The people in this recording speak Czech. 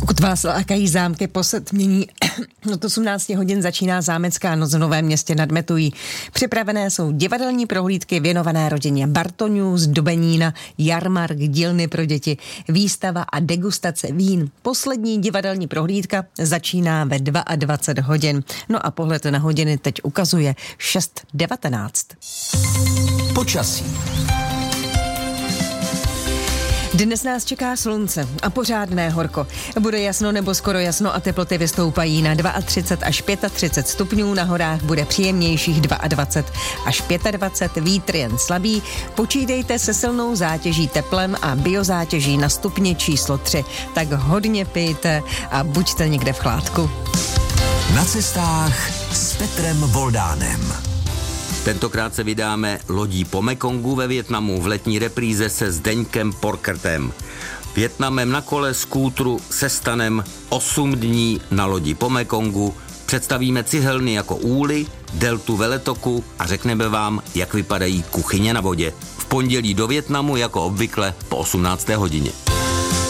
Pokud vás lákají zámky po setmění, od 18 hodin začíná zámecká noc v Novém Městě nad Metují. Připravené jsou divadelní prohlídky věnované rodině Bartoňů, zdobenína, jarmark, dílny pro děti, výstava a degustace vín. Poslední divadelní prohlídka začíná ve 22 hodin. No a pohled na hodiny teď ukazuje 6:19. Počasí. Dnes nás čeká slunce a pořádné horko. Bude jasno nebo skoro jasno a teploty vystoupají na 32 až 35 stupňů, na horách bude příjemnějších 22 až 25, vítr jen slabý. Počítejte se silnou zátěží teplem a biozátěží na stupni číslo 3. Tak hodně pijte a buďte někde v chládku. Na cestách s Petrem Voldánem. Tentokrát se vydáme lodí po Mekongu ve Vietnamu v letní repríze se Zdeňkem Porkertem. Vietnamem na kole, skútru, se stanem, 8 dní na lodi po Mekongu. Představíme cihelny jako úly, deltu veletoku a řekneme vám, jak vypadají kuchyně na vodě. V pondělí do Vietnamu jako obvykle po 18. hodině.